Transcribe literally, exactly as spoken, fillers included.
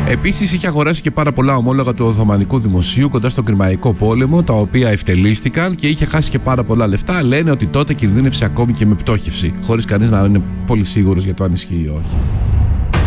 Επίσης είχε αγοράσει και πάρα πολλά ομόλογα του Οθωμανικού Δημοσίου κοντά στον Κρημαϊκό Πόλεμο, τα οποία ευτελίστηκαν και είχε χάσει και πάρα πολλά λεφτά. Λένε ότι τότε κινδύνευσε ακόμη και με πτώχευση, χωρίς κανείς να είναι πολύ σίγουρος για το αν ισχύει ή όχι.